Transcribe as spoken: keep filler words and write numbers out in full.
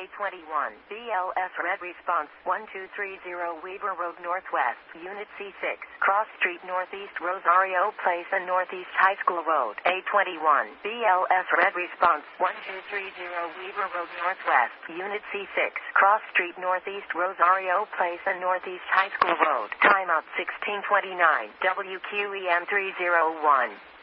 A twenty-one, B L S Red Response, one two three zero Weaver Road Northwest, Unit C six, Cross Street Northeast Rosario Place and Northeast High School Road. A twenty-one, B L S Red Response, one two three zero Weaver Road Northwest, Unit C six, Cross Street Northeast Rosario Place and Northeast High School Road. Timeout sixteen twenty-nine, W Q E M three oh one.